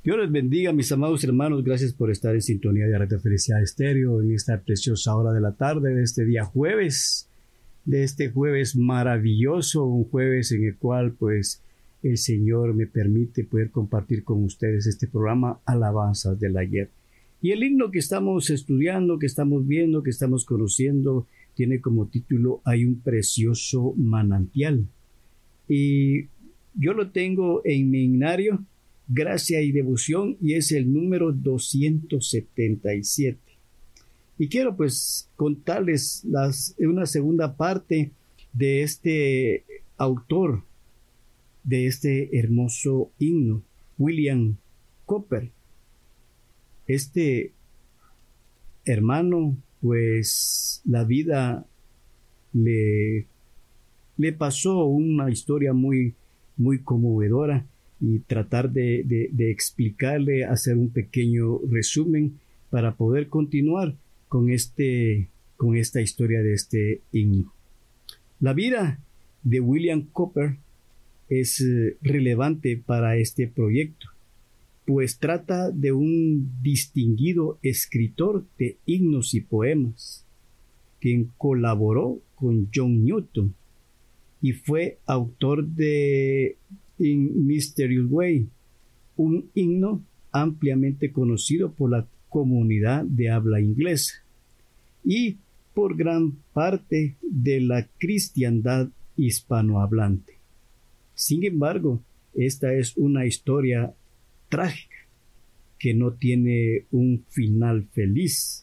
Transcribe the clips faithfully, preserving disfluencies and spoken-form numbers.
Dios les bendiga, mis amados hermanos. Gracias por estar en sintonía de Radio Felicidad Estéreo en esta preciosa hora de la tarde de este día jueves, de este jueves maravilloso, un jueves en el cual pues el Señor me permite poder compartir con ustedes este programa Alabanzas del Ayer. Y el himno que estamos estudiando, que estamos viendo, que estamos conociendo, tiene como título Hay un precioso manantial. Y yo lo tengo en mi himnario, Gracia y Devoción, y es el número doscientos setenta y siete. Y quiero pues contarles las, una segunda parte de este autor, de este hermoso himno, William Cowper. Este hermano, pues la vida le, le pasó una historia muy, muy conmovedora. Y tratar de, de, de explicarle, hacer un pequeño resumen para poder continuar con, este, con esta historia de este himno. La vida de William Cowper es eh, relevante para este proyecto, pues trata de un distinguido escritor de himnos y poemas, quien colaboró con John Newton y fue autor de In Mysterious Way, un himno ampliamente conocido por la comunidad de habla inglesa y por gran parte de la cristiandad hispanohablante. Sin embargo, esta es una historia trágica que no tiene un final feliz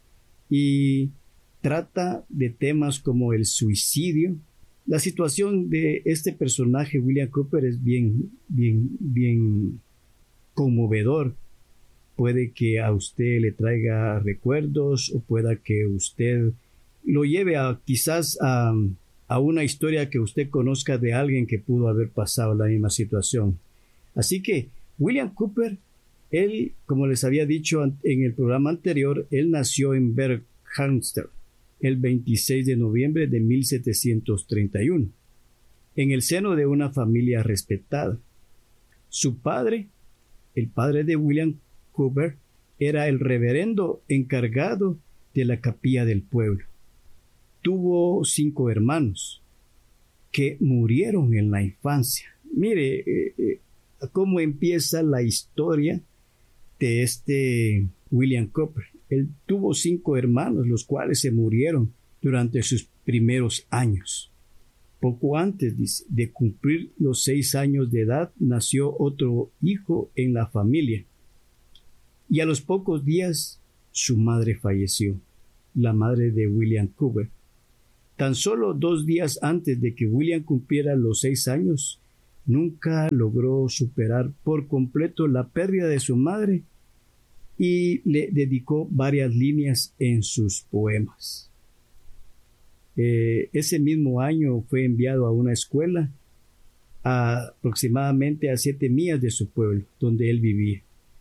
y trata de temas como el suicidio. La situación de este personaje, William Cowper, es bien, bien, bien conmovedor. Puede que a usted le traiga recuerdos o pueda que usted lo lleve a quizás a, a una historia que usted conozca de alguien que pudo haber pasado la misma situación. Así que William Cowper, él, como les había dicho en el programa anterior, él nació en Berkhamsted el veintiséis de noviembre de mil setecientos treinta y uno, en el seno de una familia respetada. Su padre, el padre de William Cowper, era el reverendo encargado de la capilla del pueblo. Tuvo cinco hermanos que murieron en la infancia. Mire eh, eh, cómo empieza la historia de este William Cowper. Él tuvo cinco hermanos, los cuales se murieron durante sus primeros años. Poco antes, dice, de cumplir los seis años de edad, nació otro hijo en la familia. Y a los pocos días, su madre falleció, la madre de William Cowper. Tan solo dos días antes de que William cumpliera los seis años, nunca logró superar por completo la pérdida de su madre y le dedicó varias líneas en sus poemas. Eh, ese mismo año fue enviado a una escuela a, aproximadamente a siete millas de su pueblo, donde él vivía.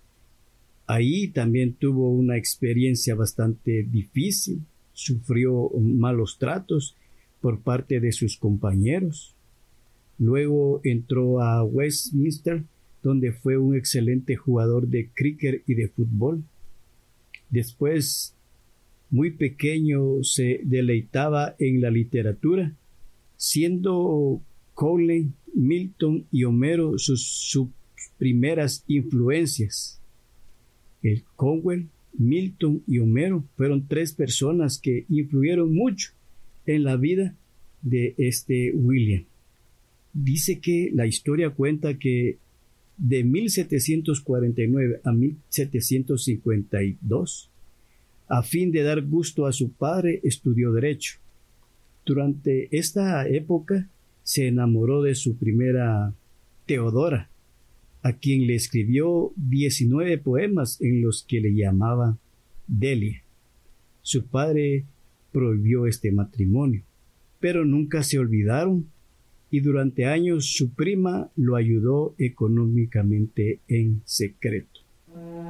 Ahí también tuvo una experiencia bastante difícil, sufrió malos tratos por parte de sus compañeros. Luego entró a Westminster, donde fue un excelente jugador de cricket y de fútbol. Después, muy pequeño, se deleitaba en la literatura, siendo Cowley, Milton y Homero sus, sus primeras influencias. El Cowley, Milton y Homero fueron tres personas que influyeron mucho en la vida de este William. Dice que la historia cuenta que de mil setecientos cuarenta y nueve a mil setecientos cincuenta y dos, a fin de dar gusto a su padre, estudió Derecho. Durante esta época se enamoró de su primera Teodora, a quien le escribió diecinueve poemas en los que le llamaba Delia. Su padre prohibió este matrimonio, pero nunca se olvidaron y durante años su prima lo ayudó económicamente en secreto.